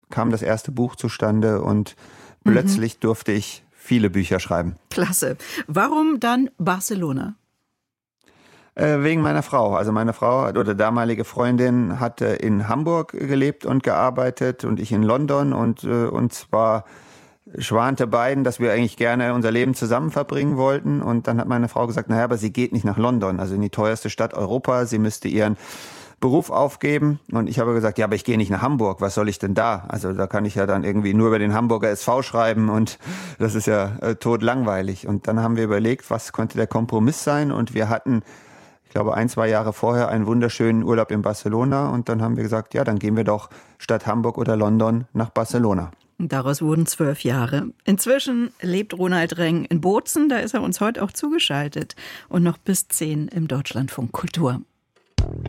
kam das erste Buch zustande und plötzlich durfte ich viele Bücher schreiben. Klasse. Warum dann Barcelona? Wegen meiner Frau. Also meine Frau oder damalige Freundin hatte in Hamburg gelebt und gearbeitet und ich in London und zwar schwante beiden, dass wir eigentlich gerne unser Leben zusammen verbringen wollten. Und dann hat meine Frau gesagt, naja, aber sie geht nicht nach London, also in die teuerste Stadt Europas. Sie müsste ihren Beruf aufgeben. Und ich habe gesagt, ja, aber ich gehe nicht nach Hamburg. Was soll ich denn da? Also da kann ich ja dann irgendwie nur über den Hamburger SV schreiben und das ist ja totlangweilig. Und dann haben wir überlegt, was könnte der Kompromiss sein? Und wir hatten, ich glaube, 1-2 Jahre vorher einen wunderschönen Urlaub in Barcelona. Und dann haben wir gesagt, ja, dann gehen wir doch statt Hamburg oder London nach Barcelona. Daraus wurden 12 Jahre. Inzwischen lebt Ronald Reng in Bozen, da ist er uns heute auch zugeschaltet. Und noch bis 10 im Deutschlandfunk Kultur.